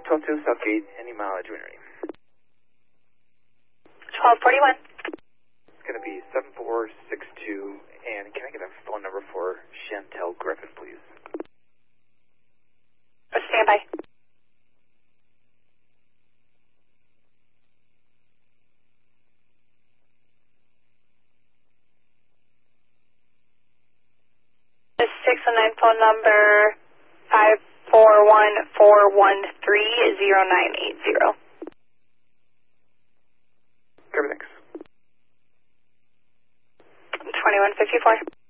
12-2 Southgate, any mileage when ready. 1241. It's going to be 7462, and can I get a phone number for Chantel Griffin, please? Stand by. The 609 phone number 541-413-0980. Everything's 2154.